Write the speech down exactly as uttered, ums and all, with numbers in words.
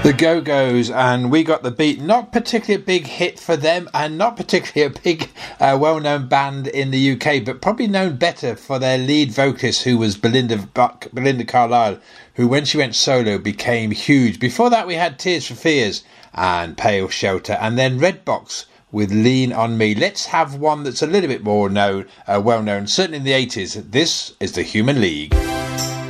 The Go-Go's, and we got the beat. Not particularly a big hit for them, and not particularly a big uh, well-known band in the U K, but probably known better for their lead vocalist, who was Belinda Buck, Belinda Carlisle, who when she went solo became huge. Before that we had Tears for Fears and Pale Shelter, and then Redbox with Lean on Me. Let's have one that's a little bit more known, uh, well-known, certainly in the eighties. This is the Human League.